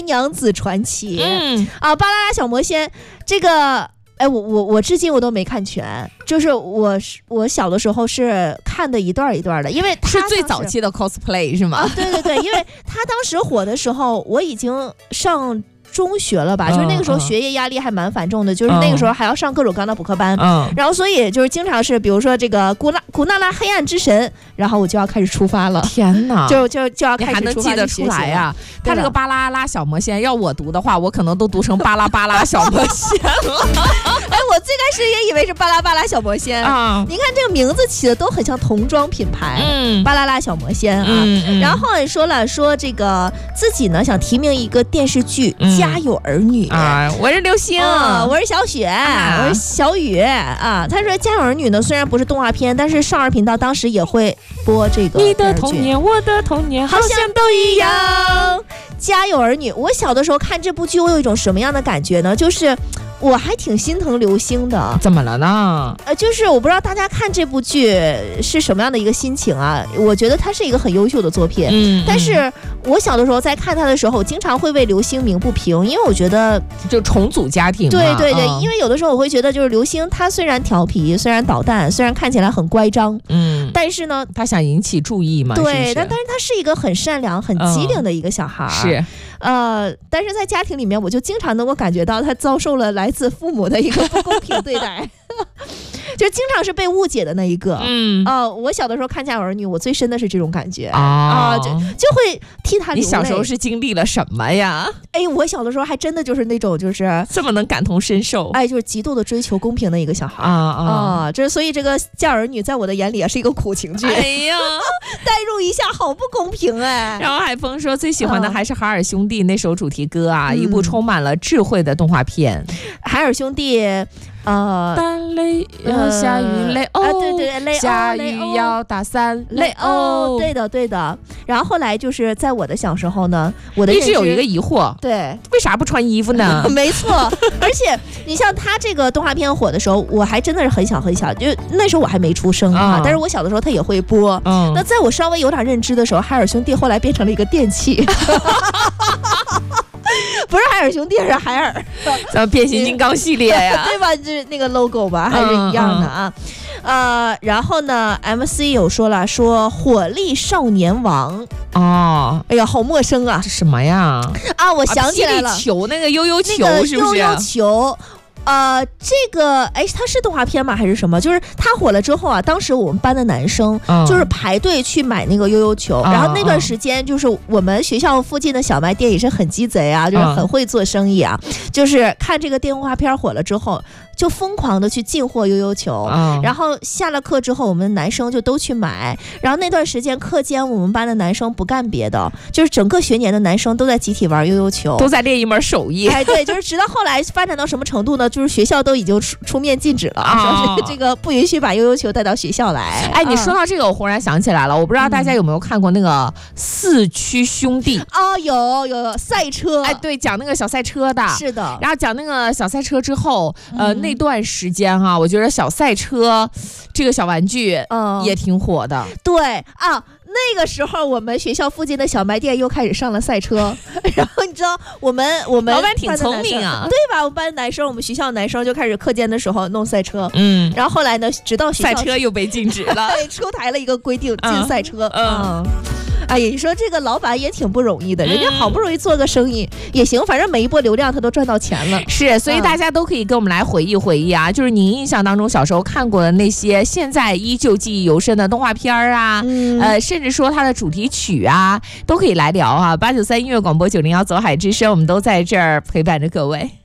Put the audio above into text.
娘子传奇》巴啦啦小魔仙这个。我至今我都没看全，就是我小的时候是看的一段一段的，因为他是最早期的 cosplay 是吗？ 对对对，因为他当时火的时候，我已经上中学了吧，就是那个时候学业压力还蛮繁重的，就是那个时候还要上各种各样的补课班，然后所以就是经常是比如说这个古娜拉黑暗之神，然后我就要开始出发了。 天哪， 就要开始出发，你还能记得出来呀？他这个巴啦啦小魔仙，要我读的话，我可能都读成巴拉巴拉小魔仙了。 我最开始也以为是巴拉巴拉小魔仙啊，你看这个名字起的都很像童装品牌，巴啦啦小魔仙啊。然后后来说了，说这个自己呢想提名一个电视剧《家有儿女》 啊，我是刘星， 我是小雪，我是小雨啊。他说《家有儿女》呢虽然不是动画片，但是少儿频道当时也会播这个。 你的童年，我的童年， 好像都一样。家有儿女，我小的时候看这部剧，我有一种什么样的感觉呢？就是我还挺心疼刘星的。 怎么了呢？ 就是我不知道大家看这部剧是什么样的一个心情啊？我觉得它是一个很优秀的作品，但是我小的时候在看它的时候，我经常会为刘星鸣不平，因为我觉得就重组家庭嘛。 对对对，因为有的时候我会觉得，就是刘星他虽然调皮，虽然捣蛋，虽然看起来很乖张，但是呢， 他想引起注意嘛。 对，但是他是一个很善良、很机灵的一个小孩。 是。 但是在家庭里面，我就经常能够感觉到他遭受了来自父母的一个不公平对待。就经常是被误解的那一个。我小的时候看《家有儿女》，我最深的是这种感觉就会替他流泪。 你小时候是经历了什么呀？ 我小的时候还真的就是那种就是这么能感同身受， 就是极度的追求公平的一个小孩所以这个《家有儿女》在我的眼里也是一个苦情剧。代入一下，好不公平然后海峰说最喜欢的还是海尔兄弟那首主题歌啊，一部充满了智慧的动画片。 海尔兄弟。 打雷要下雨雷欧， 对对雷欧， 下雨要打伞雷欧， 对的对的。然后后来就是在我的小时候呢，我的一直有一个疑惑， 对， 为啥不穿衣服呢？ 没错，而且你像他这个动画片火的时候，我还真的是很小很小，就那时候我还没出生但是我小的时候他也会播。那在我稍微有点认知的时候，海尔兄弟后来变成了一个电器。不是海尔兄弟，是海尔， 咱变形金刚系列呀， 对吧？就是那个 logo 吧，还是一样的啊。然后呢 ，MC 有说了，说火力少年王哎呀，好陌生啊， 这什么呀？ 我想起来了， 球那个悠悠球是不是？ 悠悠球。这个它是动画片吗还是什么？就是它火了之后啊，当时我们班的男生就是排队去买那个悠悠球，然后那段时间就是我们学校附近的小卖店也是很鸡贼啊，就是很会做生意啊，就是看这个动画片火了之后，就疯狂的去进货悠悠球，然后下了课之后，我们男生就都去买，然后那段时间课间我们班的男生不干别的，就是整个学年的男生都在集体玩悠悠球， 都在练一门手艺。 对，就是直到后来发展到什么程度呢？就是学校都已经出面禁止了，说是这个不允许把悠悠球带到学校来。 你说到这个，我忽然想起来了，我不知道大家有没有看过那个四驱兄弟有赛车， 对，讲那个小赛车的， 是的。 然后讲那个小赛车之后，那段时间我觉得小赛车这个小玩具也挺火的。 对那个时候我们学校附近的小卖店又开始上了赛车，然后你知道我们老板挺聪明啊， 对吧？我们班的男生，我们学校的男生就开始课间的时候弄赛车，然后后来呢，直到学校赛车又被禁止了， 对，出台了一个规定禁赛车。你说这个老板也挺不容易的，人家好不容易做个生意也行，反正每一波流量他都赚到钱了。 是，所以大家都可以跟我们来回忆回忆啊，就是您印象当中小时候看过的那些现在依旧记忆犹深的动画片啊，甚至说它的主题曲啊，都可以来聊893音乐广播901走海之声，我们都在这儿陪伴着各位。